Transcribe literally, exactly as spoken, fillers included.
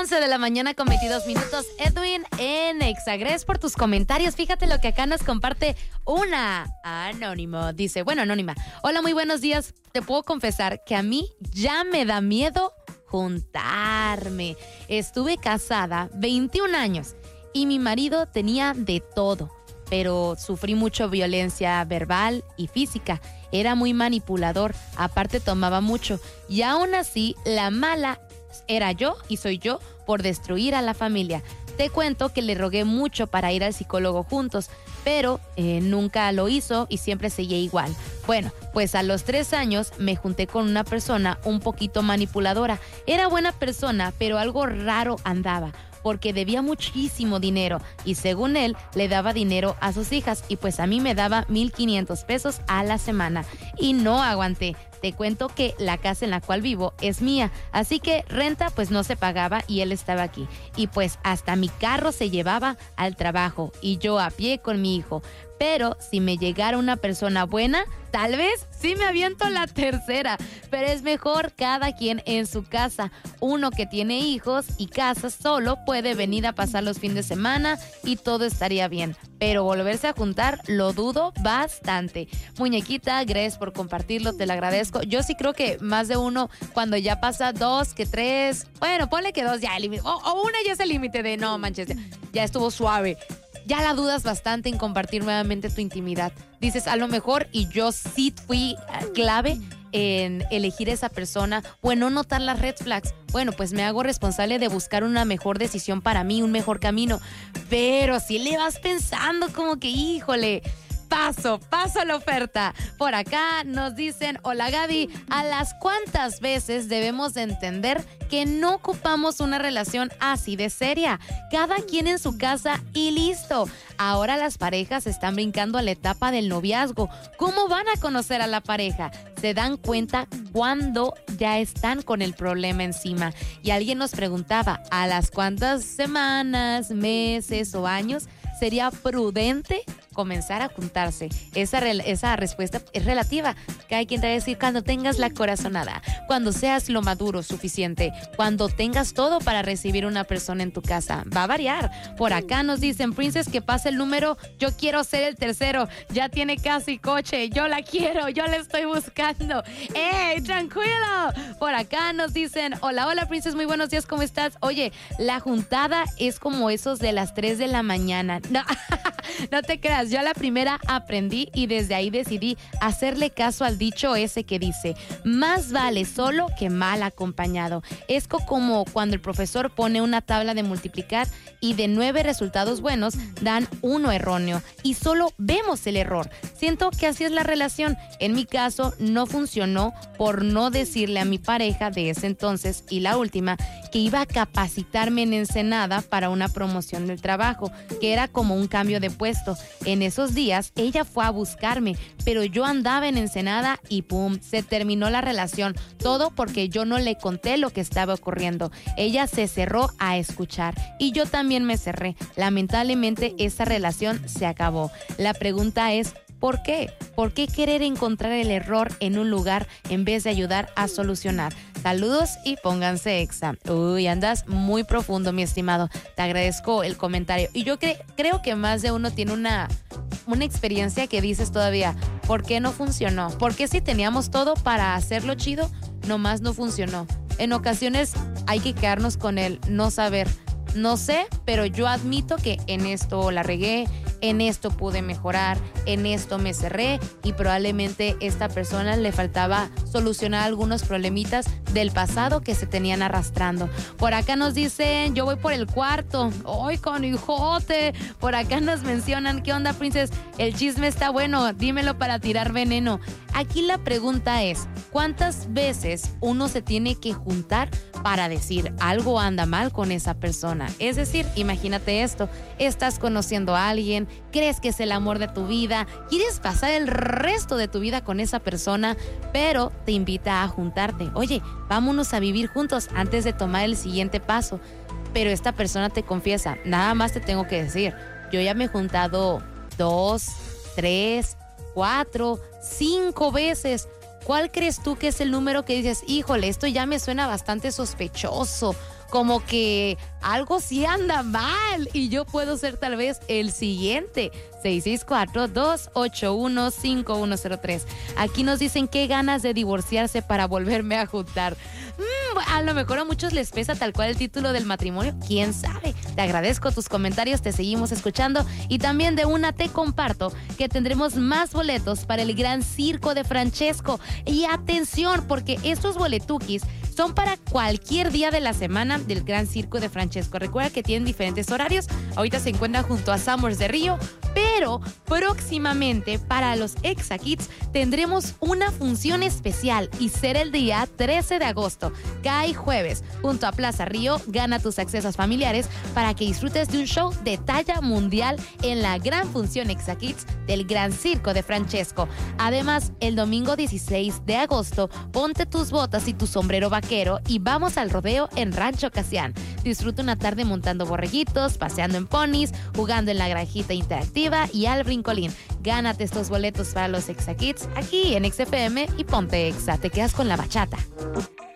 once de la mañana con veintidós minutos. Edwin en Exa. Gracias por tus comentarios. Fíjate lo que acá nos comparte una anónimo. Dice, bueno, anónima. Hola, muy buenos días. Te puedo confesar que a mí ya me da miedo juntarme. Estuve casada veintiún años y mi marido tenía de todo, pero sufrí mucho violencia verbal y física. Era muy manipulador, aparte tomaba mucho. Y aún así, la mala era yo y soy yo por destruir a la familia. Te cuento que le rogué mucho para ir al psicólogo juntos, pero eh, nunca lo hizo y siempre seguía igual. Bueno, pues a los tres años me junté con una persona un poquito manipuladora. Era buena persona, pero algo raro andaba, porque debía muchísimo dinero y según él le daba dinero a sus hijas y pues a mí me daba mil quinientos pesos a la semana y no aguanté. Te cuento que la casa en la cual vivo es mía, así que renta pues no se pagaba y él estaba aquí. Y pues hasta mi carro se llevaba al trabajo y yo a pie con mi hijo. Pero si me llegara una persona buena, tal vez sí me aviento la tercera. Pero es mejor cada quien en su casa. Uno que tiene hijos y casa solo puede venir a pasar los fines de semana y todo estaría bien. Pero volverse a juntar lo dudo bastante. Muñequita, gracias por compartirlo, te lo agradezco. Yo sí creo que más de uno, cuando ya pasa dos, que tres, bueno, ponle que dos ya el límite. O, o una ya es el límite de no manches, ya, ya estuvo suave. Ya la dudas bastante en compartir nuevamente tu intimidad. Dices, a lo mejor, y yo sí fui clave en elegir esa persona o en no notar las red flags. Bueno, pues me hago responsable de buscar una mejor decisión para mí, un mejor camino. Pero si le vas pensando como que, híjole, paso, paso la oferta. Por acá nos dicen, hola Gaby, ¿a las cuántas veces debemos de entender que no ocupamos una relación así de seria? Cada quien en su casa y listo. Ahora las parejas están brincando a la etapa del noviazgo. ¿Cómo van a conocer a la pareja? Se dan cuenta cuando ya están con el problema encima. Y alguien nos preguntaba, ¿a las cuántas semanas, meses o años sería prudente comenzar a juntarse? Esa, esa respuesta es relativa. Cada quien te va a decir cuando tengas la corazonada, cuando seas lo maduro suficiente, cuando tengas todo para recibir una persona en tu casa. Va a variar. Por acá nos dicen, Princess, que pase el número, yo quiero ser el tercero, ya tiene casa y coche, yo la quiero, yo la estoy buscando. ¡Ey, tranquilo! Por acá nos dicen, hola, hola Princess, muy buenos días, ¿cómo estás? Oye, la juntada es como esos de las tres de la mañana. No, no te creas, yo a la primera aprendí y desde ahí decidí hacerle caso al dicho ese que dice, más vale solo que mal acompañado. Es como cuando el profesor pone una tabla de multiplicar y de nueve resultados buenos dan uno erróneo y solo vemos el error. Siento que así es la relación. En mi caso no funcionó por no decirle a mi pareja de ese entonces y la última que iba a capacitarme en Ensenada para una promoción del trabajo, que era como un cambio de puesto. En esos días ella fue a buscarme, pero yo andaba en Ensenada y pum, se terminó la relación. Todo porque yo no le conté lo que estaba ocurriendo. Ella se cerró a escuchar y yo también me cerré. Lamentablemente esa relación se acabó. La pregunta es, ¿por qué? ¿Por qué querer encontrar el error en un lugar en vez de ayudar a solucionar? Saludos y pónganse Exa. Uy, andas muy profundo, mi estimado. Te agradezco el comentario. Y yo cre- creo que más de uno tiene una, una experiencia que dices todavía, ¿por qué no funcionó? ¿Por qué si teníamos todo para hacerlo chido, nomás no funcionó? En ocasiones hay que quedarnos con el no saber. No sé, pero yo admito que en esto la regué, en esto pude mejorar, en esto me cerré y probablemente esta persona le faltaba solucionar algunos problemitas del pasado que se tenían arrastrando. Por acá nos dicen, yo voy por el cuarto. ¡Ay, conijote! Por acá nos mencionan, ¿qué onda, Princess? El chisme está bueno, dímelo para tirar veneno. Aquí la pregunta es, ¿cuántas veces uno se tiene que juntar para decir algo anda mal con esa persona? Es decir, imagínate esto, estás conociendo a alguien, crees que es el amor de tu vida, quieres pasar el resto de tu vida con esa persona, pero te invita a juntarte. Oye, vámonos a vivir juntos antes de tomar el siguiente paso. Pero esta persona te confiesa, nada más te tengo que decir, yo ya me he juntado dos, tres, cuatro, cinco veces. ¿cuál crees tú que es el número que dices, híjole, esto ya me suena bastante sospechoso? Como que algo sí anda mal y yo puedo ser tal vez el siguiente. seis seis cuatro, dos ocho uno, cinco uno cero tres. Aquí nos dicen qué ganas de divorciarse para volverme a juntar. Mm, a lo mejor a muchos les pesa tal cual el título del matrimonio. ¿Quién sabe? Te agradezco tus comentarios, te seguimos escuchando. Y también de una te comparto que tendremos más boletos para el Gran Circo de Francesco. Y atención, porque estos boletukis son para cualquier día de la semana del Gran Circo de Francesco. Recuerda que tienen diferentes horarios. Ahorita se encuentran junto a Summers de Río, pero próximamente para los Exa Kids tendremos una función especial y será el día trece de agosto. Cae jueves, junto a Plaza Río. Gana tus accesos familiares para que disfrutes de un show de talla mundial en la gran función Exa Kids del Gran Circo de Francesco. Además, el domingo dieciséis de agosto, ponte tus botas y tu sombrero vaquero y vamos al rodeo en Rancho Casián. Disfruta una tarde montando borreguitos, paseando en ponis, jugando en la granjita interactiva y al brincolín. Gánate estos boletos para los Exa Kids aquí en X F M y ponte Exa. Te quedas con la bachata.